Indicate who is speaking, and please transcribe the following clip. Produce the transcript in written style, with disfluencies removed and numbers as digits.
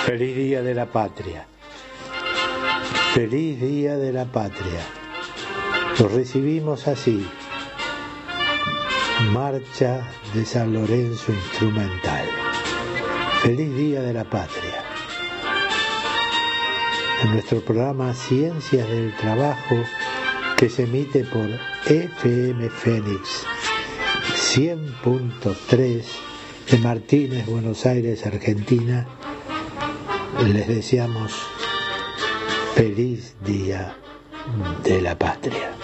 Speaker 1: Feliz Día de la Patria. Feliz Día de la Patria. Lo recibimos así. Marcha de San Lorenzo instrumental. Feliz Día de la Patria. En nuestro programa Ciencias del Trabajo, que se emite por FM Fénix 100.3 de Martínez, Buenos Aires, Argentina, les deseamos feliz Día de la Patria.